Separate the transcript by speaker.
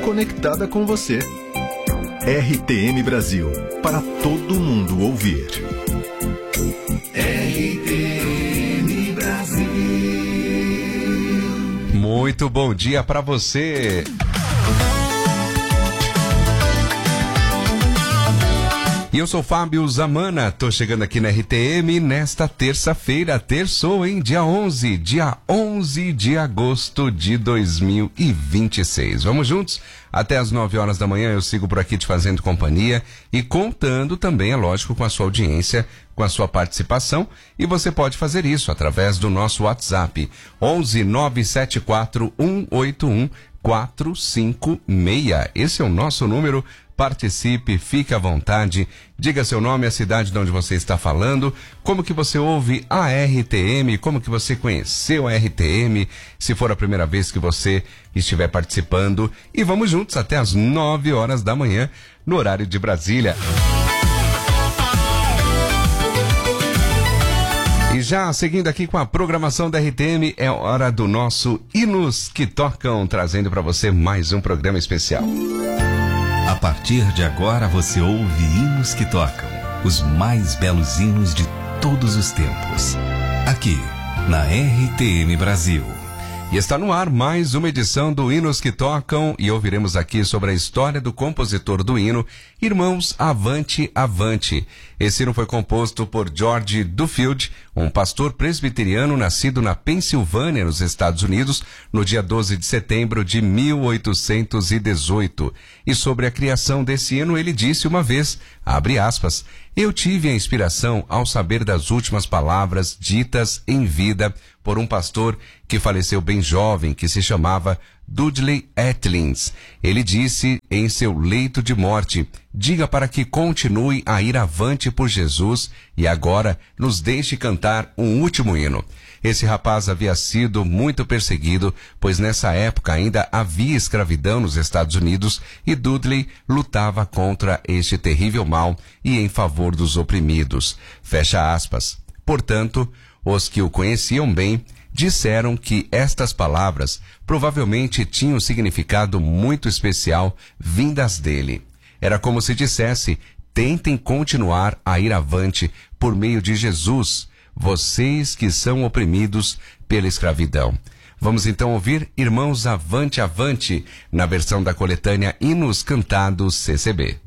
Speaker 1: conectada com você. RTM Brasil, para todo mundo ouvir. RTM Brasil.
Speaker 2: Muito bom dia para você. E eu sou Fábio Zamana, tô chegando aqui na RTM nesta terça-feira, terçou, hein? Dia 11 de agosto de 2026. Vamos juntos? Até às 9 horas da manhã eu sigo por aqui te fazendo companhia e contando também, é lógico, com a sua audiência, com a sua participação. E você pode fazer isso através do nosso WhatsApp, 11 974 181 456. Esse é o nosso número. Participe, fique à vontade, diga seu nome, a cidade de onde você está falando, como que você ouve a RTM, como que você conheceu a RTM, se for a primeira vez que você estiver participando. E vamos juntos até às 9 horas da manhã, no horário de Brasília. E já seguindo aqui com a programação da RTM, é hora do nosso Hinos que Tocam, trazendo para você mais um programa especial.
Speaker 3: A partir de agora você ouve Hinos que Tocam, os mais belos hinos de todos os tempos, aqui na RTM Brasil.
Speaker 2: E está no ar mais uma edição do Hinos que Tocam e ouviremos aqui sobre a história do compositor do hino, Irmãos Avante, Avante. Esse hino foi composto por George Duffield, um pastor presbiteriano nascido na Pensilvânia, nos Estados Unidos, no dia 12 de setembro de 1818. E sobre a criação desse hino, ele disse uma vez, abre aspas, eu tive a inspiração ao saber das últimas palavras ditas em vida por um pastor que faleceu bem jovem, que se chamava Dudley Atkins. Ele disse em seu leito de morte, diga para que continue a ir avante por Jesus e agora nos deixe cantar um último hino. Esse rapaz havia sido muito perseguido, pois nessa época ainda havia escravidão nos Estados Unidos e Dudley lutava contra este terrível mal e em favor dos oprimidos. Fecha aspas. Portanto, os que o conheciam bem disseram que estas palavras provavelmente tinham significado muito especial vindas dele. Era como se dissesse, tentem continuar a ir avante por meio de Jesus, vocês que são oprimidos pela escravidão. Vamos então ouvir Irmãos Avante, Avante, na versão da coletânea Hinos Cantados CCB.